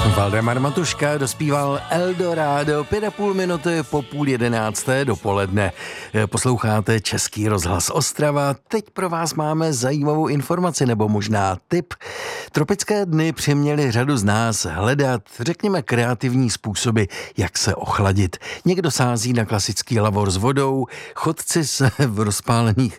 Valdemar Matuška dospíval Eldorado 5,5 minuty po 10:30 dopoledne. Posloucháte Český rozhlas Ostrava. Teď pro vás máme zajímavou informaci nebo možná tip. Tropické dny přiměly řadu z nás hledat, řekněme, kreativní způsoby, jak se ochladit. Někdo sází na klasický lavor s vodou, chodci se v rozpálených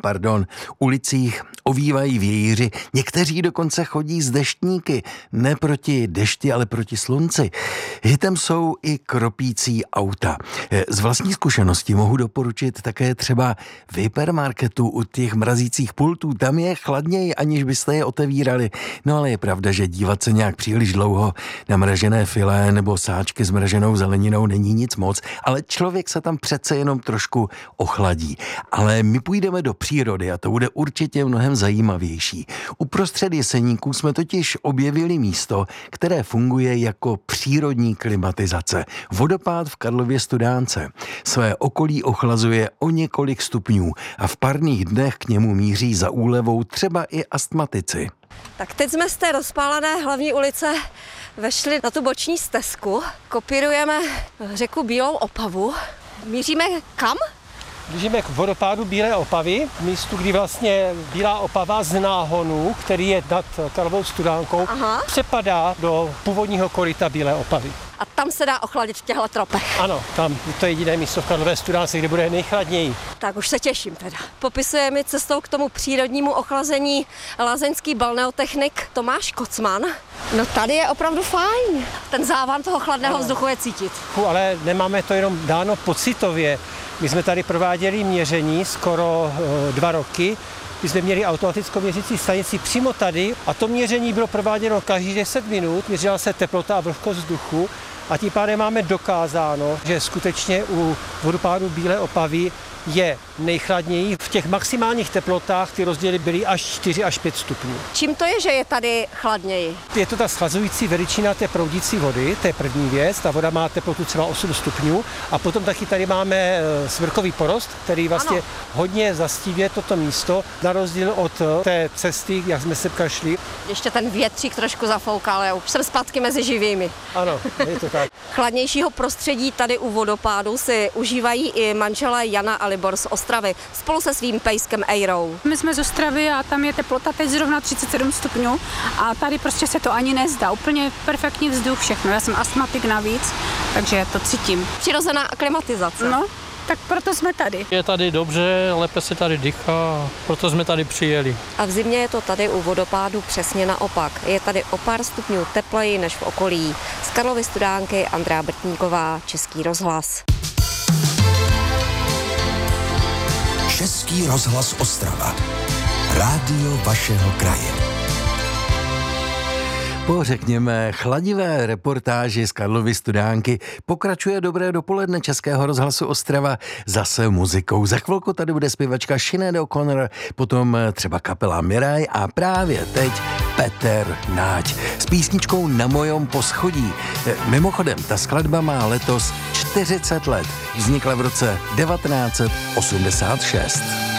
ulicích ovívají vějíři, někteří dokonce chodí s deštníky, ne proti dešti, ale proti slunci. Hitem jsou i kropící auta. Z vlastní zkušenosti mohu doporučit také třeba v hypermarketu u těch mrazících pultů. Tam je chladněji, aniž byste je otevírali. No ale je pravda, že dívat se nějak příliš dlouho na mražené filé nebo sáčky s mraženou zeleninou není nic moc, ale člověk se tam přece jenom trošku ochladí. Ale my půjdeme do přírody a to bude určitě mnohem zajímavější. Uprostřed Jeseníků jsme totiž objevili místo, které funguje jako přírodní klimatizace. Vodopád v Karlově Studánce. Své okolí ochlazuje o několik stupňů a v parných dnech k němu míří za úlevou třeba i astmatici. Tak teď jsme z té rozpálené hlavní ulice vešli na tu boční stezku. Kopírujeme řeku Bílou Opavu. Míříme kam? Blížíme k vodopádu Bílé Opavy, místu, kdy vlastně Bílá Opava z náhonu, který je nad Karlovou Studánkou, přepadá do původního koryta Bílé Opavy. A tam se dá ochladit v těchto tropech. Ano, tam to je jediné místo v Karlové Studánce, kde bude nejchladněji. Tak už se těším teda. Popisuje mi cestou k tomu přírodnímu ochlazení lázeňský balneotechnik Tomáš Kocman. No tady je opravdu fajn. Ten závan toho chladného vzduchu je cítit. Ale nemáme to jenom dáno pocitově. My jsme tady prováděli měření skoro 2 roky. My jsme měli automatickou měřící stanici přímo tady a to měření bylo prováděno každých 10 minut, měřila se teplota a vlhkost vzduchu a tím pádem máme dokázáno, že skutečně u vodopádu Bílé Opavy je nejchladněji. V těch maximálních teplotách ty rozdíly byly až 4 až 5 stupňů. Čím to je, že je tady chladněji? Je to ta schlazující veličina té proudící vody, to je první věc. Ta voda má teplotu třeba 8 stupňů a potom taky tady máme smrkový porost, který vlastně hodně zastívě toto místo, na rozdíl od té cesty, jak jsme se šli. Ještě ten větřík trošku zafoukal, já už jsem zpátky mezi živými. Ano, je to tak. Chladnějšího prostředí tady u vodopádu si užívají i manželé Jana a Libor z Ostravy spolu se svým pejskem Ejrou. My jsme z Ostravy a tam je teplota teď zrovna 37 stupňů a tady prostě se to ani nezdá. Úplně perfektní vzduch, všechno. Já jsem astmatik navíc, takže to cítím. Přirozená aklimatizace. No, tak proto jsme tady. Je tady dobře, lépe se tady dýchá, proto jsme tady přijeli. A v zimě je to tady u vodopádu přesně naopak. Je tady o pár stupňů tepleji než v okolí. Z Karlovy Studánky Andrea Brtníková, Český rozhlas. Český rozhlas Ostrava. Rádio vašeho kraje. Po, řekněme, chladivé reportáži z Karlovy Studánky pokračuje dobré dopoledne Českého rozhlasu Ostrava zase muzikou. Za chvilku tady bude zpěvačka Sinéad O'Connor, potom třeba kapela Miraj a právě teď Peter Náď s písničkou Na mojom poschodí. Mimochodem, ta skladba má letos 40 let. Vznikla v roce 1986.